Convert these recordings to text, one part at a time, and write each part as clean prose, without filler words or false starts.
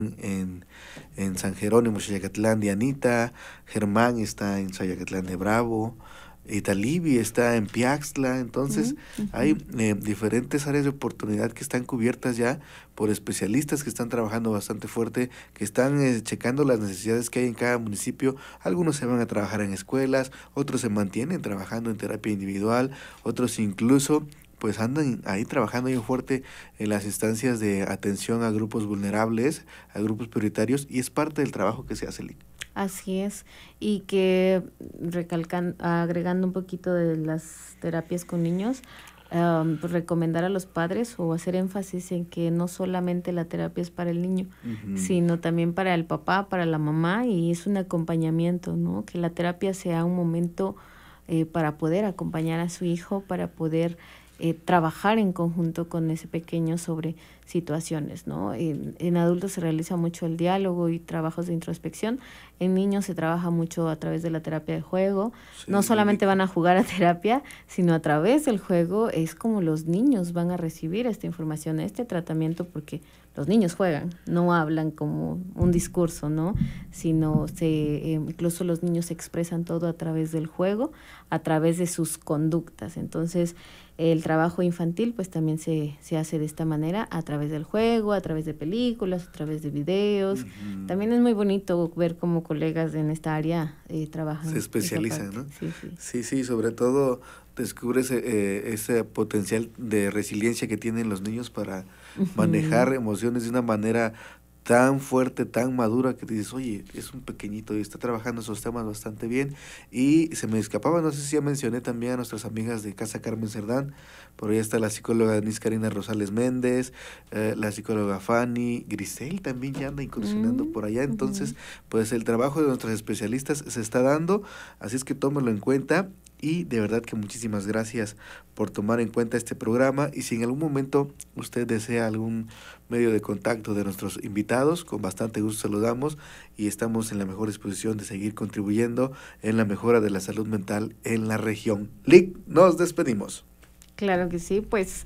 en, en San Jerónimo, Chayacatlán de Anita, Germán está en Chayacatlán de Bravo, Italibi está en Piaxtla. Entonces hay diferentes áreas de oportunidad que están cubiertas ya por especialistas que están trabajando bastante fuerte, que están checando las necesidades que hay en cada municipio. Algunos se van a trabajar en escuelas, otros se mantienen trabajando en terapia individual, otros incluso pues andan ahí trabajando bien fuerte en las instancias de atención a grupos vulnerables, a grupos prioritarios, y es parte del trabajo que se hace, Lick. Así es, y que agregando un poquito de las terapias con niños, pues recomendar a los padres o hacer énfasis en que no solamente la terapia es para el niño, sino también para el papá, para la mamá, y es un acompañamiento, ¿no? Que la terapia sea un momento para poder acompañar a su hijo, para poder trabajar en conjunto con ese pequeño sobre situaciones, ¿no? En adultos se realiza mucho el diálogo y trabajos de introspección. En niños se trabaja mucho a través de la terapia de juego. Sí, No muy solamente rico. van a jugar a terapia, sino a través del juego es como los niños van a recibir esta información, este tratamiento, porque los niños juegan, no hablan como un discurso, ¿no? Sino incluso los niños expresan todo a través del juego, a través de sus conductas. Entonces, el trabajo infantil pues también se hace de esta manera, a través del juego, a través de películas, a través de videos. También es muy bonito ver cómo colegas en esta área trabajan Se esa especializan, parte. ¿no? Sí, sí. Sí, sí, sobre todo descubres ese potencial de resiliencia que tienen los niños para manejar emociones de una manera tan fuerte, tan madura, que dices, oye, es un pequeñito y está trabajando esos temas bastante bien. Y se me escapaba, no sé si ya mencioné también a nuestras amigas de Casa Carmen Cerdán. Por ahí está la psicóloga Denise Karina Rosales Méndez, la psicóloga Fanny Grisel también ya anda incursionando por allá. Entonces, pues el trabajo de nuestros especialistas se está dando, así es que tómelo en cuenta. Y de verdad que muchísimas gracias por tomar en cuenta este programa. Y si en algún momento usted desea algún medio de contacto de nuestros invitados, con bastante gusto se lo damos, y estamos en la mejor disposición de seguir contribuyendo en la mejora de la salud mental en la región. Lick, nos despedimos. Claro que sí, pues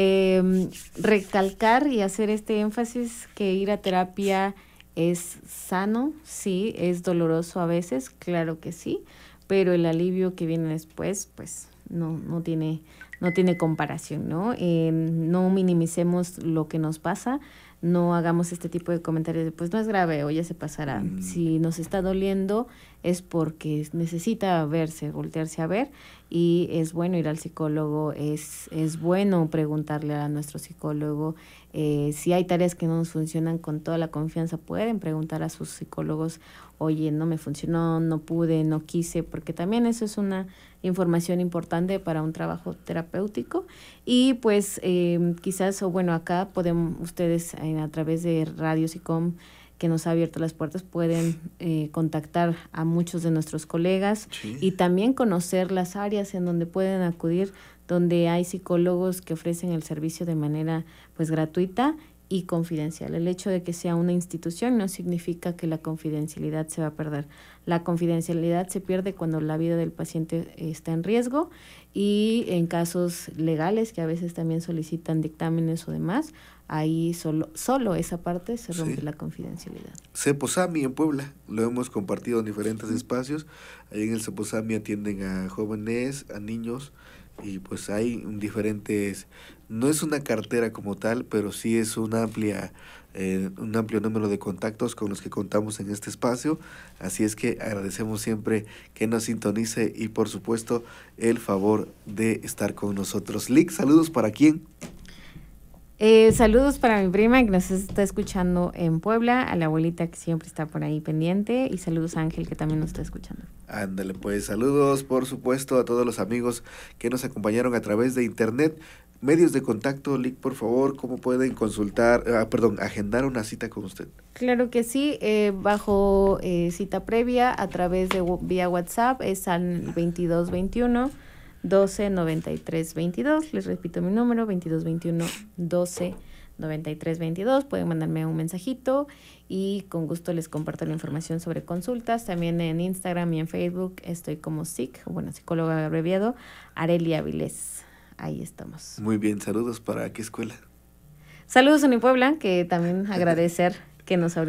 recalcar y hacer este énfasis que ir a terapia es sano, sí, es doloroso a veces, claro que sí, pero el alivio que viene después, pues no tiene comparación, ¿no? No minimicemos lo que nos pasa, no hagamos este tipo de comentarios de pues no es grave o ya se pasará. Si nos está doliendo es porque necesita verse, voltearse a ver, y es bueno ir al psicólogo, es bueno preguntarle a nuestro psicólogo. Si hay tareas que no nos funcionan, con toda la confianza pueden preguntar a sus psicólogos, oye, no me funcionó, no pude, no quise, porque también eso es una información importante para un trabajo terapéutico. Y pues quizás, o bueno, acá podemos ustedes a través de Radio SICOM, que nos ha abierto las puertas, pueden contactar a muchos de nuestros colegas y también conocer las áreas en donde pueden acudir, donde hay psicólogos que ofrecen el servicio de manera pues gratuita y confidencial. El hecho de que sea una institución no significa que la confidencialidad se va a perder. La confidencialidad se pierde cuando la vida del paciente está en riesgo, y en casos legales que a veces también solicitan dictámenes o demás, ahí solo esa parte se rompe la confidencialidad. Ceposami en Puebla, lo hemos compartido en diferentes espacios. Ahí en el Ceposami atienden a jóvenes, a niños, y pues hay diferentes, no es una cartera como tal, pero sí es una un amplio número de contactos con los que contamos en este espacio. Así es que agradecemos siempre que nos sintonice y por supuesto el favor de estar con nosotros. Lick, saludos para quién. Saludos para mi prima que nos está escuchando en Puebla, a la abuelita que siempre está por ahí pendiente, y saludos a Ángel que también nos está escuchando. Ándale, pues saludos por supuesto a todos los amigos que nos acompañaron a través de internet. Medios de contacto, Lick, por favor, ¿cómo pueden consultar, agendar una cita con usted? Claro que sí, bajo cita previa a través de vía WhatsApp es al 2221 12 93 22. Les repito mi número, 2221 12 93 22. Pueden mandarme un mensajito y con gusto les comparto la información sobre consultas. También en Instagram y en Facebook estoy como psicóloga abreviado, Arelia Avilés. Ahí estamos. Muy bien, saludos para qué escuela. Saludos a Unipuebla, que también agradecer que nos abrió